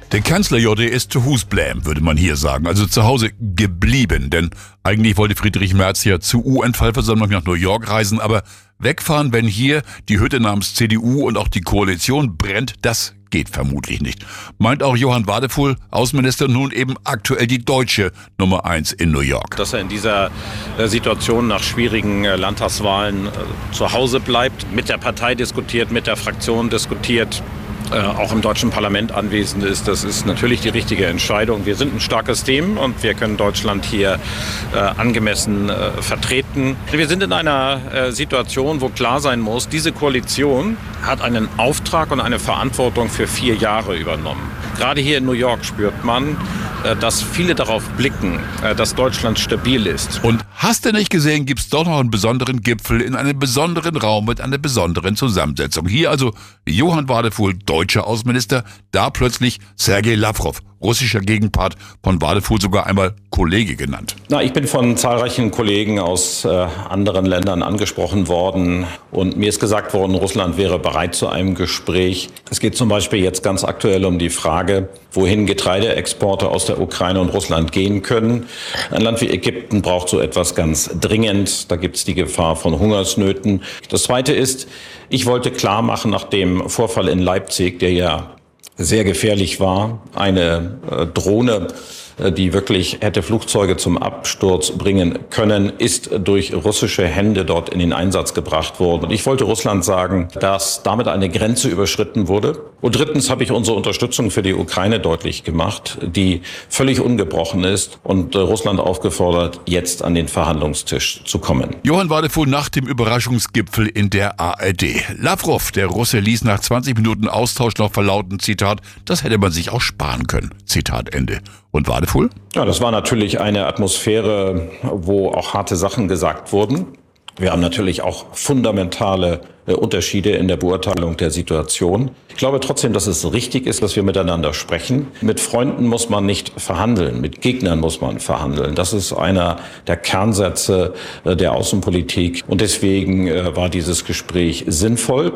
Der Kanzler JD ist zu Hus bleiben, würde man hier sagen. Also zu Hause geblieben. Denn eigentlich wollte Friedrich Merz ja zur UN-Vollversammlung nach New York reisen. Aber wegfahren, wenn hier die Hütte namens CDU und auch die Koalition brennt, das geht vermutlich nicht. Meint auch Johann Wadefuhl, Außenminister, nun eben aktuell die deutsche Nummer 1 in New York. Dass er in dieser Situation nach schwierigen Landtagswahlen zu Hause bleibt, mit der Partei diskutiert, mit der Fraktion diskutiert, auch im deutschen Parlament anwesend ist, das ist natürlich die richtige Entscheidung. Wir sind ein starkes Team und wir können Deutschland hier angemessen vertreten. Wir sind in einer Situation, wo klar sein muss, diese Koalition hat einen Auftrag und eine Verantwortung für 4 Jahre übernommen. Gerade hier in New York spürt man, dass viele darauf blicken, dass Deutschland stabil ist. Und hast du nicht gesehen, gibt's doch noch einen besonderen Gipfel in einem besonderen Raum mit einer besonderen Zusammensetzung. Hier also Johann Wadefuhl, deutscher Außenminister, da plötzlich Sergei Lavrov, russischer Gegenpart, von Wadefuhl sogar einmal Kollege genannt. Ich bin von zahlreichen Kollegen aus anderen Ländern angesprochen worden und mir ist gesagt worden, Russland wäre bereit zu einem Gespräch. Es geht zum Beispiel jetzt ganz aktuell um die Frage, wohin Getreideexporte aus der Ukraine und Russland gehen können. Ein Land wie Ägypten braucht so etwas ganz dringend. Da gibt es die Gefahr von Hungersnöten. Das Zweite ist, ich wollte klar machen, nach dem Vorfall in Leipzig, der ja sehr gefährlich war, eine Drohne, die wirklich hätte Flugzeuge zum Absturz bringen können, ist durch russische Hände dort in den Einsatz gebracht worden. Und ich wollte Russland sagen, dass damit eine Grenze überschritten wurde. Und drittens habe ich unsere Unterstützung für die Ukraine deutlich gemacht, die völlig ungebrochen ist und Russland aufgefordert, jetzt an den Verhandlungstisch zu kommen. Johann Wadefuhl nach dem Überraschungsgipfel in der ARD. Lavrov, der Russe, ließ nach 20 Minuten Austausch noch verlauten, Zitat, das hätte man sich auch sparen können. Zitat Ende. Und Wadefuhl? Ja, das war natürlich eine Atmosphäre, wo auch harte Sachen gesagt wurden. Wir haben natürlich auch fundamentale Unterschiede in der Beurteilung der Situation. Ich glaube trotzdem, dass es richtig ist, dass wir miteinander sprechen. Mit Freunden muss man nicht verhandeln, mit Gegnern muss man verhandeln. Das ist einer der Kernsätze der Außenpolitik. Und deswegen war dieses Gespräch sinnvoll.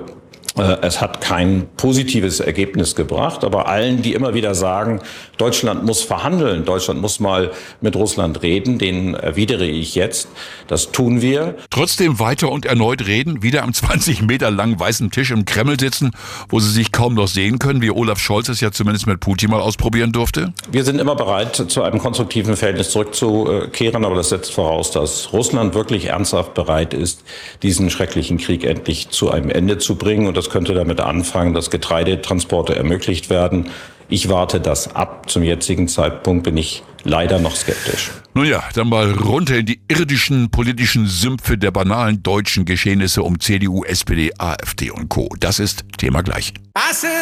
Es hat kein positives Ergebnis gebracht, aber allen, die immer wieder sagen, Deutschland muss verhandeln, Deutschland muss mal mit Russland reden, denen erwidere ich jetzt, das tun wir. Trotzdem weiter und erneut reden, wieder am 20 Meter langen weißen Tisch im Kreml sitzen, wo sie sich kaum noch sehen können, wie Olaf Scholz es ja zumindest mit Putin mal ausprobieren durfte? Wir sind immer bereit, zu einem konstruktiven Verhältnis zurückzukehren, aber das setzt voraus, dass Russland wirklich ernsthaft bereit ist, diesen schrecklichen Krieg endlich zu einem Ende zu bringen. Und das könnte damit anfangen, dass Getreidetransporte ermöglicht werden. Ich warte das ab. Zum jetzigen Zeitpunkt bin ich leider noch skeptisch. Nun ja, dann mal runter in die irdischen politischen Sümpfe der banalen deutschen Geschehnisse um CDU, SPD, AfD und Co. Das ist Thema gleich.